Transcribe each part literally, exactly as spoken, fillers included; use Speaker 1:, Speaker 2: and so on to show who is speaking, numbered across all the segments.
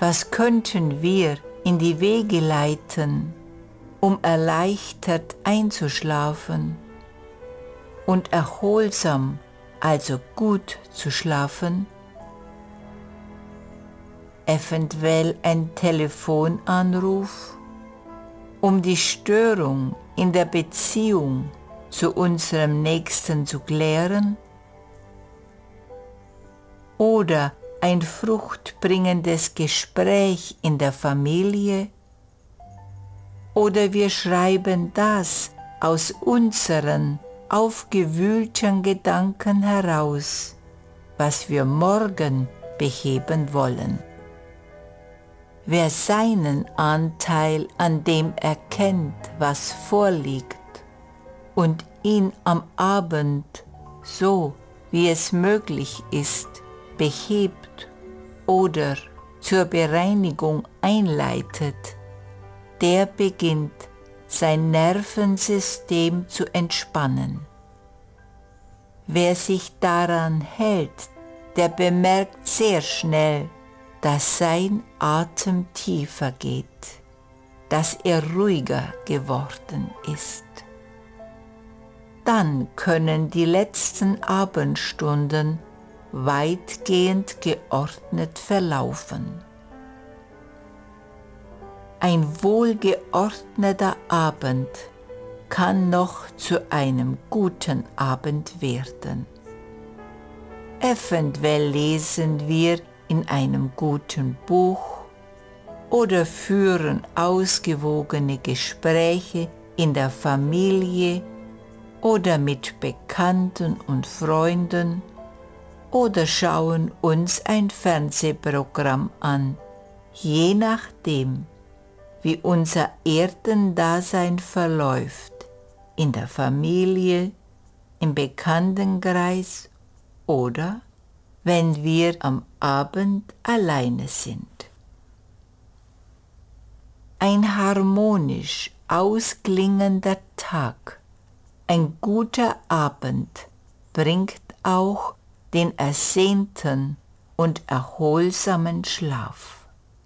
Speaker 1: Was könnten wir in die Wege leiten, um erleichtert einzuschlafen und erholsam, also gut zu schlafen? Eventuell ein Telefonanruf, um die Störung in der Beziehung zu unserem Nächsten zu klären? Oder ein fruchtbringendes Gespräch in der Familie? Oder wir schreiben das aus unseren aufgewühlten Gedanken heraus, was wir morgen beheben wollen. Wer seinen Anteil an dem erkennt, was vorliegt, und ihn am Abend, so wie es möglich ist, behebt oder zur Bereinigung einleitet, der beginnt, sein Nervensystem zu entspannen. Wer sich daran hält, der bemerkt sehr schnell, dass sein Atem tiefer geht, dass er ruhiger geworden ist. Dann können die letzten Abendstunden weitgehend geordnet verlaufen. Ein wohlgeordneter Abend kann noch zu einem guten Abend werden. Eventuell lesen wir in einem guten Buch oder führen ausgewogene Gespräche in der Familie oder mit Bekannten und Freunden oder schauen uns ein Fernsehprogramm an, je nachdem, wie unser Erdendasein verläuft, in der Familie, im Bekanntenkreis oder wenn wir am Abend alleine sind. Ein harmonisch ausklingender Tag, ein guter Abend bringt auch den ersehnten und erholsamen Schlaf.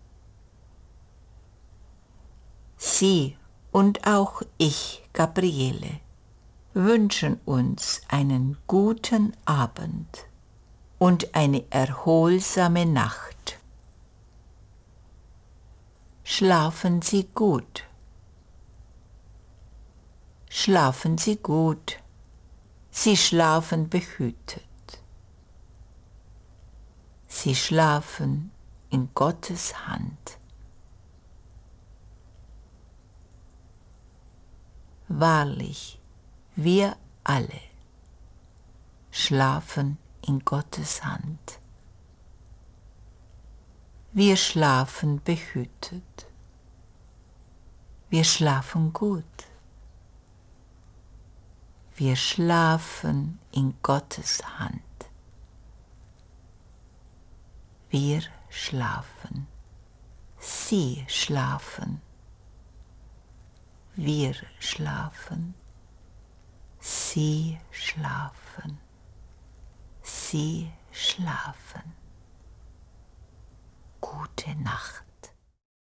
Speaker 1: Sie und auch ich, Gabriele, wünschen uns einen guten Abend und eine erholsame Nacht. Schlafen Sie gut. Schlafen Sie gut. Sie schlafen behütet. Sie schlafen in Gottes Hand. Wahrlich, wir alle schlafen in Gottes Hand. Wir schlafen behütet. Wir schlafen gut. Wir schlafen in Gottes Hand. Wir schlafen. Sie schlafen. Wir schlafen. Sie schlafen. Sie schlafen. Gute Nacht.